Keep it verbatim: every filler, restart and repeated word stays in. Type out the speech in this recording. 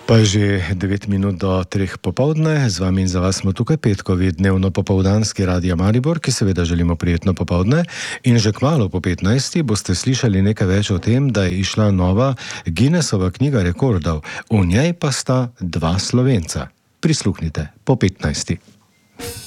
Pa je že devet minut do treh popovdne, z vami in za vas smo tukaj petkovi dnevno popoldanski Radio Maribor, ki seveda želimo prijetno popovdne, in že kmalu po petnajsti boste slišali nekaj več o tem, da je išla nova Guinnessova knjiga rekordov, v njej pa sta dva Slovenca. Prisluhnite po petnajsti.